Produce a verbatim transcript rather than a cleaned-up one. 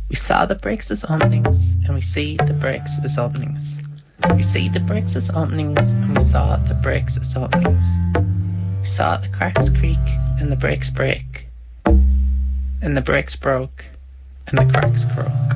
We saw the bricks as openings, and we see the bricks as openings. We see the bricks as openings, and we saw the bricks as openings. We saw the cracks creak, and the bricks break, and the bricks broke, and the cracks croak.